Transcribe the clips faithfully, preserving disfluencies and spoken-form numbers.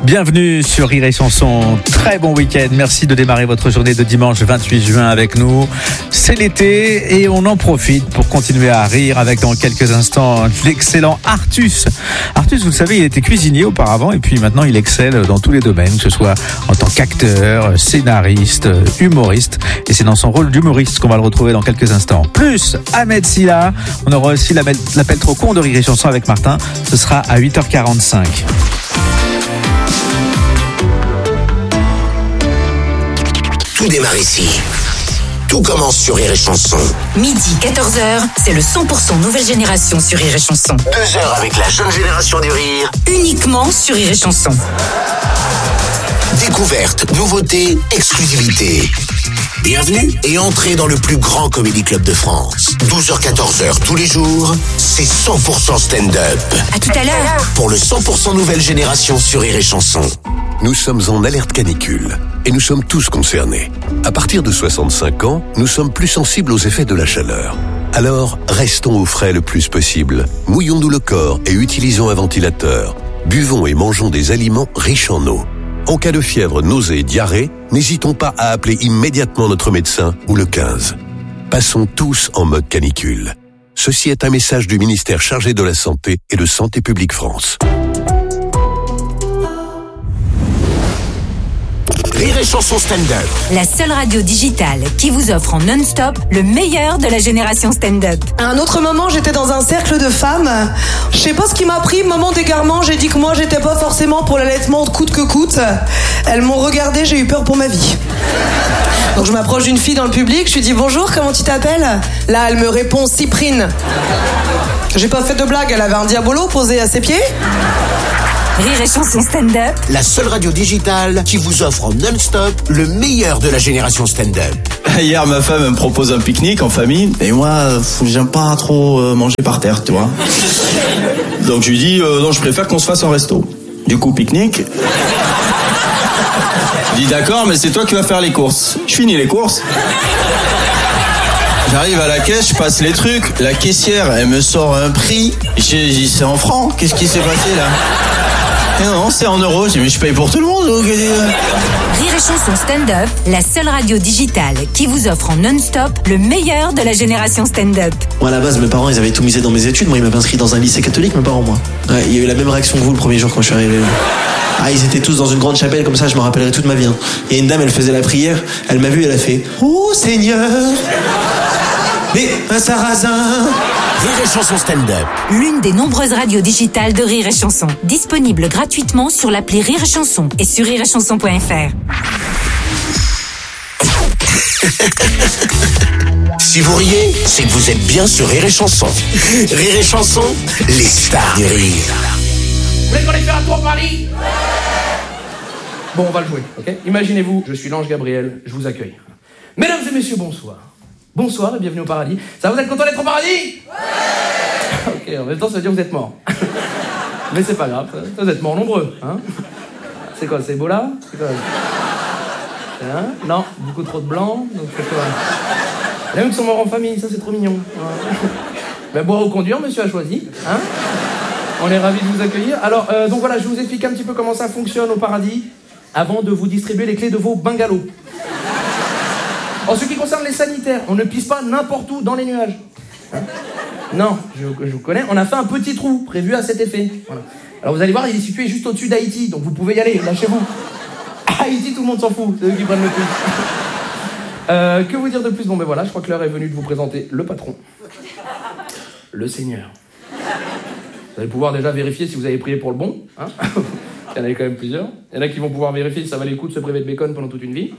Bienvenue sur Rire et Chanson, très bon week-end, merci de démarrer votre journée de dimanche vingt-huit juin avec nous. C'est l'été et on en profite pour continuer à rire avec dans quelques instants l'excellent Artus. Artus, vous le savez, il était cuisinier auparavant et puis maintenant il excelle dans tous les domaines, que ce soit en tant qu'acteur, scénariste, humoriste. Et c'est dans son rôle d'humoriste qu'on va le retrouver dans quelques instants. Plus Ahmed Silla, on aura aussi l'appel, l'appel trop con de Rire et Chanson avec Martin, ce sera à huit heures quarante-cinq. Tout démarre ici. Tout commence sur Rire et Chanson. Midi, quatorze heures, c'est le cent pour cent nouvelle génération sur Rire et Chanson. Deux heures avec la jeune génération du rire. Uniquement sur Rire et Chanson. Découverte, nouveauté, exclusivité. Bienvenue et entrez dans le plus grand comédie club de France. douze heures quatorze heures tous les jours, c'est cent pour cent stand-up. À tout à l'heure. Pour le cent pour cent nouvelle génération sur Rire et Chanson. Nous sommes en alerte canicule et nous sommes tous concernés. À partir de soixante-cinq ans, nous sommes plus sensibles aux effets de la chaleur. Alors, restons au frais le plus possible. Mouillons-nous le corps et utilisons un ventilateur. Buvons et mangeons des aliments riches en eau. En cas de fièvre, nausée et diarrhée, n'hésitons pas à appeler immédiatement notre médecin ou le quinze. Passons tous en mode canicule. Ceci est un message du ministère chargé de la Santé et de Santé publique France. Rire et Chanson stand-up. La seule radio digitale qui vous offre en non-stop le meilleur de la génération stand-up. À un autre moment, j'étais dans un cercle de femmes. Je sais pas ce qui m'a pris, moment d'égarement, j'ai dit que moi, j'étais pas forcément pour l'allaitement coûte que coûte. Elles m'ont regardé, j'ai eu peur pour ma vie. Donc je m'approche d'une fille dans le public, je lui dis bonjour, comment tu t'appelles? Là, elle me répond Cyprine. J'ai pas fait de blague, elle avait un diabolo posé à ses pieds. Rire et Chanson stand-up. La seule radio digitale qui vous offre en non-stop le meilleur de la génération stand-up. Hier, ma femme me propose un pique-nique en famille. Et moi, j'aime pas trop manger par terre, tu vois. Donc je lui dis, euh, non, je préfère qu'on se fasse un resto. Du coup, pique-nique. Je dis, d'accord, mais c'est toi qui vas faire les courses. Je finis les courses. J'arrive à la caisse, je passe les trucs. La caissière, elle me sort un prix. J'ai dit, c'est en francs. Qu'est-ce qui s'est passé là? Et non, c'est en euros. J'ai dit, mais je paye pour tout le monde. Donc... Rire et Chanson stand-up, la seule radio digitale qui vous offre en non-stop le meilleur de la génération stand-up. Moi, à la base, mes parents, ils avaient tout misé dans mes études. Moi, ils m'avaient inscrit dans un lycée catholique, mes parents, moi. Ouais, il y a eu la même réaction que vous le premier jour quand je suis arrivé. Ah, ils étaient tous dans une grande chapelle, comme ça, je me rappellerai toute ma vie. Hein. Il y a une dame, elle faisait la prière. Elle m'a vu, elle a fait « Oh, Seigneur !» Mais un sarrasin. Rire et Chanson stand-up. L'une des nombreuses radios digitales de Rire et Chanson. Disponible gratuitement sur l'appli Rire et Chanson et sur rire et chanson point f r. Si vous riez, c'est que vous êtes bien sur Rire et Chanson. Rire et Chanson, les stars du rire. Vous voulez qu'on les fasse un tour Paris? Bon, on va le jouer, ok? Imaginez-vous, je suis l'ange Gabriel, je vous accueille. Mesdames et messieurs, bonsoir. Bonsoir et bienvenue au paradis. Ça, vous êtes content d'être au paradis? Ouais. Ok, en même temps, ça veut dire que vous êtes morts. Mais c'est pas grave, vous êtes morts nombreux, hein? C'est quoi, c'est Ebola? C'est quoi? Hein? Non, beaucoup trop de blanc, donc c'est quoi? Il y en a même qui sont morts en famille, ça c'est trop mignon. Ouais. Ben, boire ou conduire, monsieur a choisi, hein? On est ravis de vous accueillir. Alors, euh, donc voilà, je vous explique un petit peu comment ça fonctionne au paradis avant de vous distribuer les clés de vos bungalows. En ce qui concerne les sanitaires, on ne pisse pas n'importe où dans les nuages. Hein? Non, je, je vous connais. On a fait un petit trou prévu à cet effet. Voilà. Alors vous allez voir, il est situé juste au-dessus d'Haïti, donc vous pouvez y aller, lâchez-vous. Haïti, tout le monde s'en fout, c'est eux qui prennent le plus. Euh, que vous dire de plus? Bon ben voilà, je crois que l'heure est venue de vous présenter le patron. Le Seigneur. Vous allez pouvoir déjà vérifier si vous avez prié pour le bon. Hein? Il y en a quand même plusieurs. Il y en a qui vont pouvoir vérifier si ça valait le coup de se priver de bacon pendant toute une vie.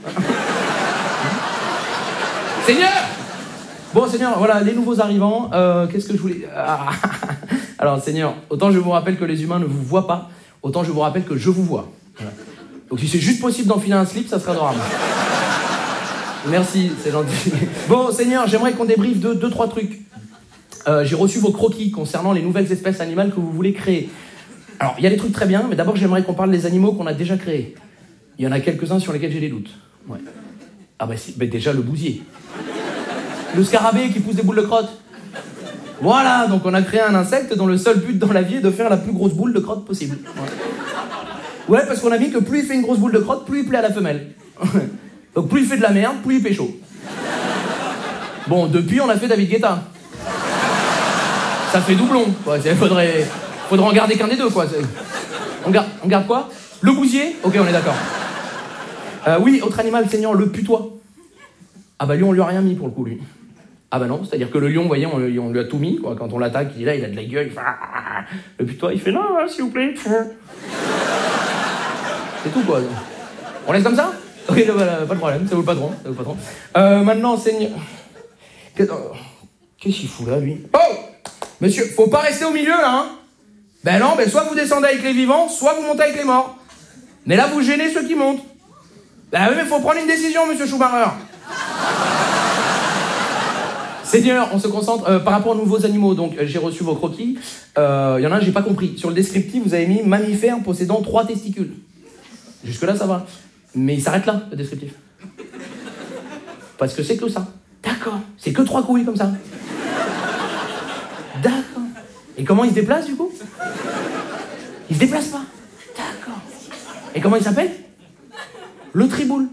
Seigneur! Bon, Seigneur, voilà, les nouveaux arrivants, euh, qu'est-ce que je voulais... Ah. Alors, Seigneur, autant je vous rappelle que les humains ne vous voient pas, autant je vous rappelle que je vous vois. Voilà. Donc, si c'est juste possible d'enfiler un slip, ça serait adorable. Merci, c'est gentil. Bon, Seigneur, j'aimerais qu'on débriefe de deux, trois trucs. Euh, j'ai reçu vos croquis concernant les nouvelles espèces animales que vous voulez créer. Alors, il y a des trucs très bien, mais d'abord, j'aimerais qu'on parle des animaux qu'on a déjà créés. Il y en a quelques-uns sur lesquels j'ai des doutes. Ouais. Ah bah, c'est, bah déjà, le bousier. Le scarabée qui pousse des boules de crotte. Voilà, donc on a créé un insecte dont le seul but dans la vie est de faire la plus grosse boule de crotte possible. Ouais. Ouais, parce qu'on a mis que plus il fait une grosse boule de crotte, plus il plaît à la femelle. Donc plus il fait de la merde, plus il pécho. Bon, depuis, on a fait David Guetta. Ça fait doublon, quoi. Il faudrait, faudrait en garder qu'un des deux, quoi. On garde, on garde quoi? Le bousier? Ok, on est d'accord. Euh, oui, autre animal, seigneur, le putois. Ah bah lui, on lui a rien mis pour le coup, lui. Ah bah non, c'est-à-dire que le lion, vous voyez, on, on lui a tout mis, quoi. Quand on l'attaque, il est là, il a de la gueule, il fait... Ah, le putois, il fait non, s'il vous plaît. C'est tout, quoi. On laisse comme ça? Ok, voilà, pas de problème, c'est vous le patron, c'est vous le patron. Euh, maintenant, seigneur... Qu'est-ce qu'il fout là, lui? Oh! Monsieur, faut pas rester au milieu, là, hein? Ben non, ben soit vous descendez avec les vivants, soit vous montez avec les morts. Mais là, vous gênez ceux qui montent. Ben oui, mais faut prendre une décision, monsieur Schumacher. Seigneur, on se concentre euh, par rapport aux nouveaux animaux. Donc, euh, j'ai reçu vos croquis. Il euh, y en a un, j'ai pas compris. Sur le descriptif, vous avez mis mammifère possédant trois testicules. Jusque-là, ça va. Mais il s'arrête là, le descriptif. Parce que c'est que ça. D'accord. C'est que trois couilles comme ça. D'accord. Et comment il se déplace, du coup? Il se déplace pas. D'accord. Et comment il s'appelle? Le triboule.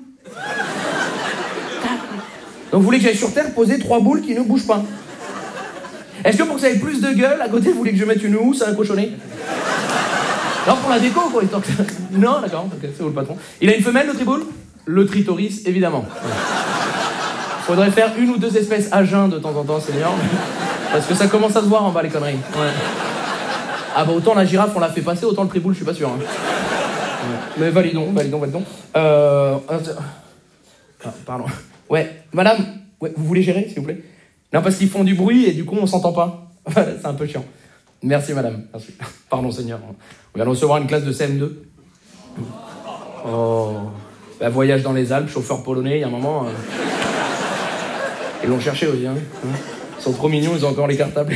Donc vous voulez que j'aille sur Terre poser trois boules qui ne bougent pas? Est-ce que pour que ça ait plus de gueule, à côté, vous voulez que je mette une housse à un cochonnet? Non, pour la déco, quoi. Non, d'accord, okay, c'est vous le patron. Il a une femelle, le triboule? Le tritoris, évidemment. Faudrait faire une ou deux espèces à jeun de temps en temps, seigneur. Parce que ça commence à se voir en bas, les conneries. Ouais. Ah bah autant la girafe, on l'a fait passer, autant le triboule, je suis pas sûr. Hein. Ouais. Mais validons, validons, validons. Euh... Ah, pardon. Ouais, madame, ouais, vous voulez gérer, s'il vous plaît? Non, parce qu'ils font du bruit et du coup, on s'entend pas. C'est un peu chiant. Merci, madame. Merci. Pardon, seigneur. On vient de recevoir une classe de C M deux. Oh. Bah, voyage dans les Alpes, chauffeur polonais, il y a un moment... Euh... Ils l'ont cherché aussi, hein. Ils sont trop mignons, ils ont encore les cartables.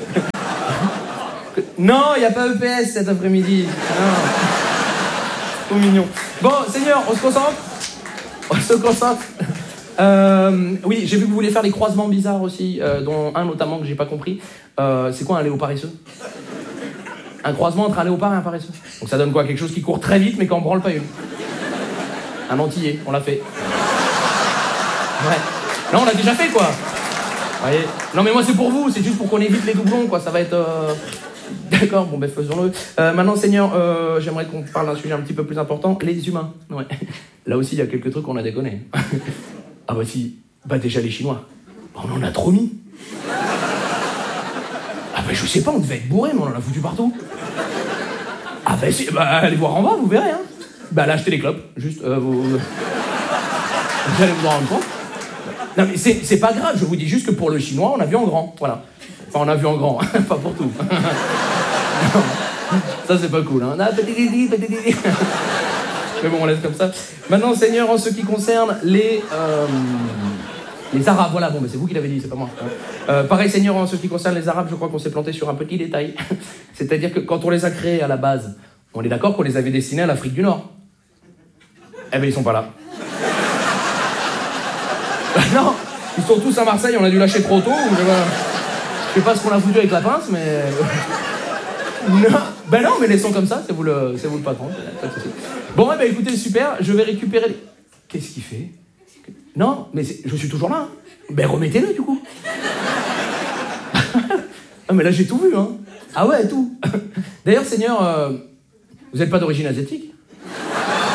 Non, il n'y a pas E P S cet après-midi. Non. Trop mignon. Bon, seigneur, on se concentre? On se concentre. Euh, oui, j'ai vu que vous voulez faire des croisements bizarres aussi, euh, dont un notamment que j'ai pas compris. Euh, c'est quoi un léopard paresseux? Un croisement entre un léopard et un paresseux. Donc ça donne quoi? Quelque chose qui court très vite mais qui en branle pas une. Un antillais, on l'a fait. Ouais. Non, on l'a déjà fait, quoi. Vous voyez? Non, mais moi, c'est pour vous, c'est juste pour qu'on évite les doublons, quoi. Ça va être... Euh... D'accord, bon, ben faisons-le. Euh, maintenant, Seigneur, euh, j'aimerais qu'on parle d'un sujet un petit peu plus important, les humains. Ouais. Là aussi, il y a quelques trucs qu'on a déconné. Ah bah si, bah déjà les Chinois. On en a trop mis. Ah bah je sais pas, on devait être bourré, mais on en a foutu partout. Ah bah si, bah allez voir en bas, vous verrez, hein. Bah là, achetez les clopes, juste, euh, vous... Vous allez vous en rendre compte. Non mais c'est, c'est pas grave, je vous dis juste que pour le chinois, on a vu en grand, voilà. Enfin, on a vu en grand, pas pour tout. Ça, c'est pas cool, hein. Mais bon, on laisse comme ça. Maintenant, Seigneur, en ce qui concerne les... Euh, les Arabes, voilà, bon, mais c'est vous qui l'avez dit, c'est pas moi. Euh, pareil, Seigneur, en ce qui concerne les Arabes, je crois qu'on s'est planté sur un petit détail. C'est-à-dire que quand on les a créés à la base, on est d'accord qu'on les avait destinés à l'Afrique du Nord. Eh ben, ils sont pas là. Non, ils sont tous à Marseille, on a dû lâcher trop tôt, ou je sais pas, je sais pas ce qu'on a foutu avec la pince, mais... Non, ben non, mais laissons comme ça, c'est vous le, c'est vous le patron. Bon, eh ben écoutez, super, je vais récupérer... Les... Qu'est-ce qu'il fait? Non, mais c'est... je suis toujours là. Hein. Ben remettez-le, du coup. Ah, mais là, j'ai tout vu, hein. Ah ouais, tout. D'ailleurs, Seigneur, euh... vous n'êtes pas d'origine asiatique?